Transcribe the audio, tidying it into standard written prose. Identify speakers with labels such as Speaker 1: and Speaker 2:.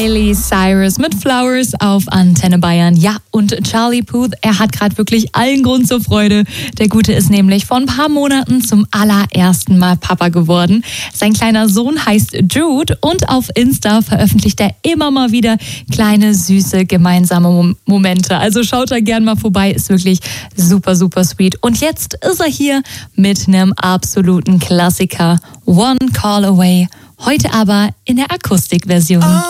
Speaker 1: Miley Cyrus mit Flowers auf Antenne Bayern. Ja, und Charlie Puth, er hat gerade wirklich allen Grund zur Freude. Der Gute ist nämlich vor ein paar Monaten zum allerersten Mal Papa geworden. Sein kleiner Sohn heißt Jude und auf Insta veröffentlicht er immer mal wieder kleine, süße, gemeinsame Momente. Also schaut da gern mal vorbei, ist wirklich super, super sweet. Und jetzt ist er hier mit einem absoluten Klassiker, One Call Away. Heute aber in der Akustikversion.